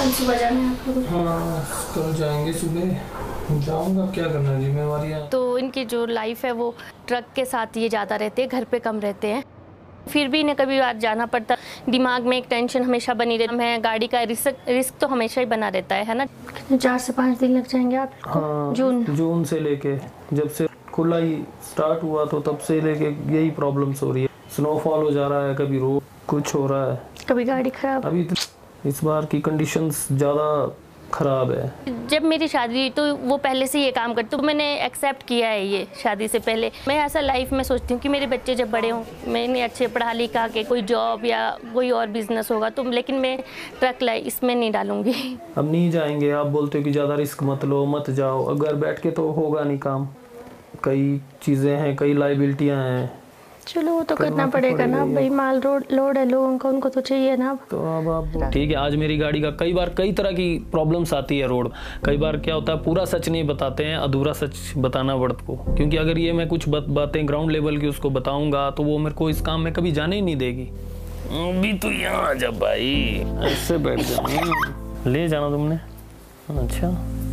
कल सुबह जाना है आपको? हाँ कल जाएंगे, सुबह जाऊंगा, क्या करना, जिम्मेवारियाँ। तो इनकी जो लाइफ है वो ट्रक के साथ ये ज़्यादा रहते हैं, घर पे कम रहते हैं। फिर भी इन्हें कभी बार जाना पड़ता, दिमाग में एक टेंशन हमेशा बनी रहती है, गाड़ी का रिस्क तो हमेशा ही बना रहता है ना। 4 से 5 दिन लग जाएंगे आपको? हाँ जून से लेके जब से खुला ही स्टार्ट हुआ तो तब से लेके यही प्रॉब्लम्स हो रही है। स्नोफॉल हो जा रहा है, कभी रोड कुछ हो रहा है, कभी गाड़ी खराब। अभी तो इस बार की कंडीशंस ज़्यादा खराब है। जब मेरी शादी हुई तो वो पहले से ये काम करते, तो मैंने एक्सेप्ट किया है ये शादी से पहले। मैं ऐसा लाइफ में सोचती हूँ कि मेरे बच्चे जब बड़े हों, मैंने अच्छे पढ़ा लिखा के कोई जॉब या कोई और बिजनेस होगा तो, लेकिन मैं ट्रक लाइफ इसमें नहीं डालूंगी। अब नहीं जाएंगे। आप बोलते हो कि ज़्यादा रिस्क मत लो, मत जाओ, अगर बैठ के तो होगा नहीं काम। कई चीज़ें हैं, कई लाइबिलिटियाँ हैं। चलो वो तो करना पड़ेगा ना भाई, माल लोड है लोगों का, उनको तो चाहिए ना। तो अब आप ठीक है। आज मेरी गाड़ी का कई बार कई तरह की प्रॉब्लम्स आती है रोड। कई बार क्या होता है, पूरा सच नहीं बताते हैं, अधूरा सच बताना पड़ता को, क्योंकि अगर ये मैं कुछ बातें ग्राउंड लेवल की उसको बताऊंगा तो वो मेरे को इस काम में कभी जाने ही नहीं देगी। अभी तो यहाँ आ जा भाई, ऐसे बैठ जा। ले जाना तुमने? अच्छा।